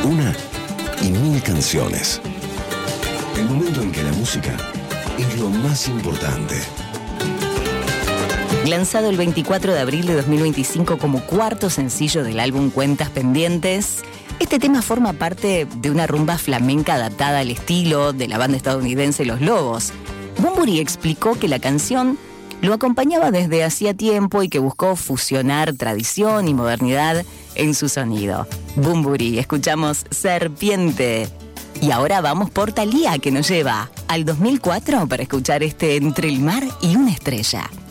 Una y mil canciones. El momento en que la música es lo más importante. Lanzado el 24 de abril de 2025 como cuarto sencillo del álbum Cuentas Pendientes, este tema forma parte de una rumba flamenca adaptada al estilo de la banda estadounidense Los Lobos. Bunbury explicó que la canción lo acompañaba desde hacía tiempo y que buscó fusionar tradición y modernidad en su sonido. Bunbury, escuchamos Serpiente. Y ahora vamos por Thalía, que nos lleva al 2004 para escuchar este Entre el mar y una estrella.